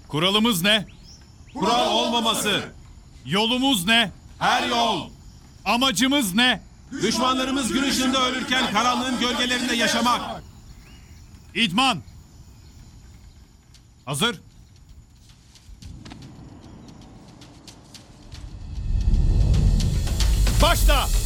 Kuralımız ne? Kural olmaması. Yolumuz ne? Her yol. Amacımız ne? Düşmanlarımız gün ışığında ölürken karanlığın gölgelerinde yaşamak. İdman. Hazır. Başla.